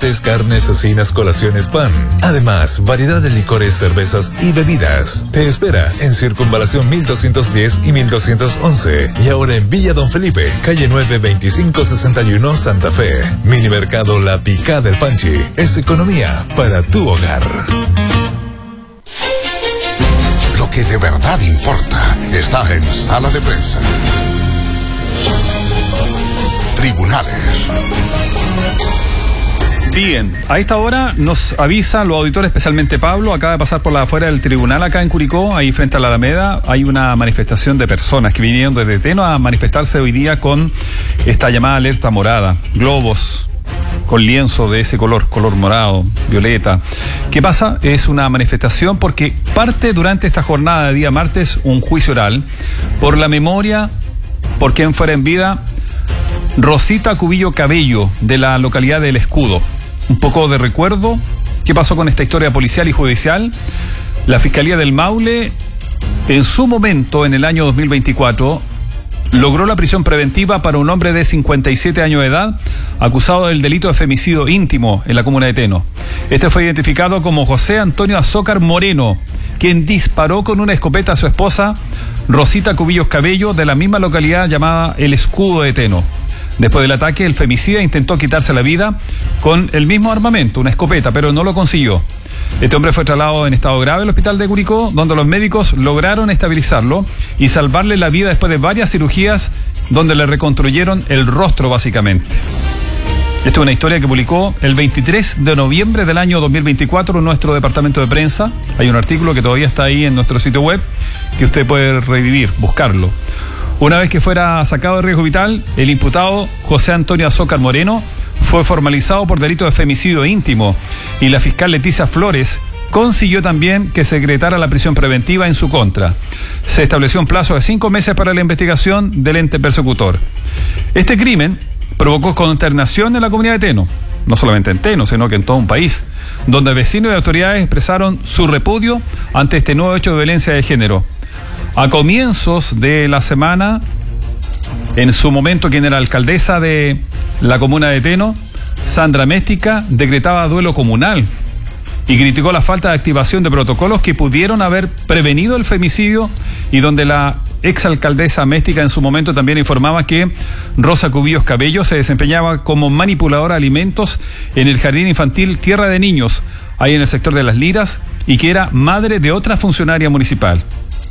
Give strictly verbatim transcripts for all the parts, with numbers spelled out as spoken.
cortes, carnes, cecinas, colaciones, pan. Además, variedad de licores, cervezas y bebidas. Te espera en Circunvalación mil doscientos diez y mil doscientos once. Y ahora en Villa Don Felipe, calle nueve veinticinco sesenta y uno, Santa Fe. Mini Mercado La Picada del Panchi. Es economía para tu hogar. Lo que de verdad importa está en Sala de Prensa. Tribunales. Bien, a esta hora nos avisa los auditores, especialmente Pablo, acaba de pasar por la afuera del tribunal acá en Curicó, ahí frente a la Alameda, hay una manifestación de personas que vinieron desde Teno a manifestarse hoy día con esta llamada alerta morada, globos con lienzo de ese color, color morado, violeta. ¿Qué pasa? Es una manifestación porque parte durante esta jornada de día martes un juicio oral por la memoria, por quien fuera en vida, Rosita Cubillo Cabello, de la localidad del Escudo. Un poco de recuerdo, ¿qué pasó con esta historia policial y judicial? La Fiscalía del Maule, en su momento, en el año dos mil veinticuatro, logró la prisión preventiva para un hombre de cincuenta y siete años de edad, acusado del delito de femicidio íntimo en la comuna de Teno. Este fue identificado como José Antonio Azócar Moreno, quien disparó con una escopeta a su esposa, Rosita Cubillos Cabello, de la misma localidad llamada El Escudo de Teno. Después del ataque, el femicida intentó quitarse la vida con el mismo armamento, una escopeta, pero no lo consiguió. Este hombre fue trasladado en estado grave al hospital de Curicó, donde los médicos lograron estabilizarlo y salvarle la vida después de varias cirugías, donde le reconstruyeron el rostro básicamente. Esta es una historia que publicó el veintitrés de noviembre del año dos mil veinticuatro en nuestro departamento de prensa. Hay un artículo que todavía está ahí en nuestro sitio web, que usted puede revivir, buscarlo. Una vez que fuera sacado de riesgo vital, el imputado José Antonio Azócar Moreno fue formalizado por delito de femicidio íntimo y la fiscal Leticia Flores consiguió también que se decretara la prisión preventiva en su contra. Se estableció un plazo de cinco meses para la investigación del ente persecutor. Este crimen provocó consternación en la comunidad de Teno, no solamente en Teno, sino que en todo un país, donde vecinos y autoridades expresaron su repudio ante este nuevo hecho de violencia de género. A comienzos de la semana, en su momento quien era alcaldesa de la comuna de Teno, Sandra Méstica, decretaba duelo comunal y criticó la falta de activación de protocolos que pudieron haber prevenido el femicidio, y donde la exalcaldesa Méstica en su momento también informaba que Rosa Cubillos Cabello se desempeñaba como manipuladora de alimentos en el jardín infantil Tierra de Niños, ahí en el sector de Las Liras, y que era madre de otra funcionaria municipal.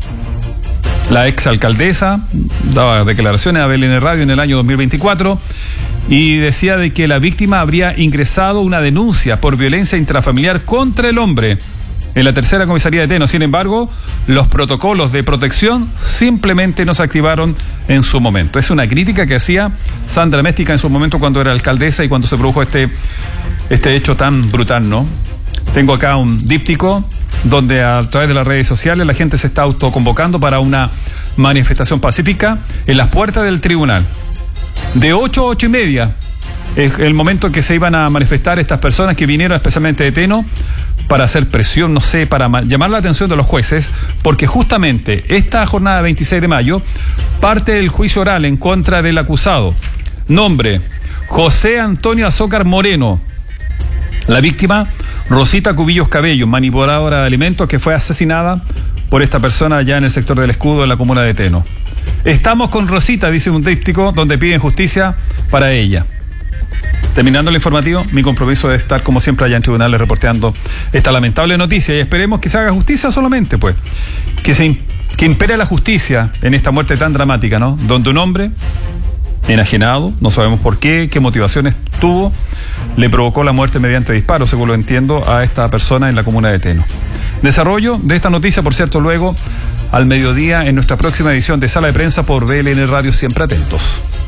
La exalcaldesa daba declaraciones a B L N Radio en el año dos mil veinticuatro y decía de que la víctima habría ingresado una denuncia por violencia intrafamiliar contra el hombre en la tercera comisaría de Teno. Sin embargo, los protocolos de protección simplemente no se activaron en su momento. Es una crítica que hacía Sandra Méstica en su momento cuando era alcaldesa y cuando se produjo este, este hecho tan brutal, ¿no? Tengo acá un díptico donde a través de las redes sociales la gente se está autoconvocando para una manifestación pacífica en las puertas del tribunal. De ocho a ocho y media es el momento en que se iban a manifestar estas personas que vinieron especialmente de Teno para hacer presión, no sé, para llamar la atención de los jueces, porque justamente esta jornada veintiséis de mayo parte el juicio oral en contra del acusado. Nombre: José Antonio Azócar Moreno. La víctima, Rosita Cubillos Cabello, manipuladora de alimentos, que fue asesinada por esta persona allá en el sector del Escudo, en la comuna de Teno. Estamos con Rosita, dice un díptico, donde piden justicia para ella. Terminando el informativo, mi compromiso es estar como siempre allá en tribunales reporteando esta lamentable noticia, y esperemos que se haga justicia solamente, pues. Que se que impere la justicia en esta muerte tan dramática, ¿no? Donde un hombre enajenado, no sabemos por qué, qué motivaciones tuvo, le provocó la muerte mediante disparo, según lo entiendo, a esta persona en la comuna de Teno. Desarrollo de esta noticia, por cierto, luego al mediodía en nuestra próxima edición de Sala de Prensa por B L N Radio. Siempre atentos.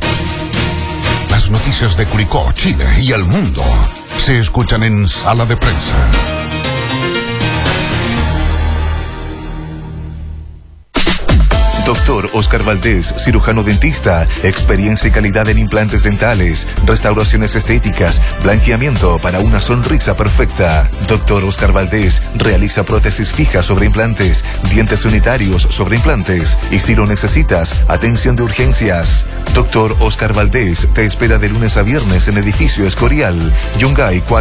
Las noticias de Curicó, Chile y el mundo se escuchan en Sala de Prensa. Doctor Oscar Valdés, cirujano dentista, experiencia y calidad en implantes dentales, restauraciones estéticas, blanqueamiento para una sonrisa perfecta. Doctor Oscar Valdés realiza prótesis fijas sobre implantes, dientes unitarios sobre implantes y, si lo necesitas, atención de urgencias. Doctor Oscar Valdés te espera de lunes a viernes en edificio Escorial, Yungay cuatro.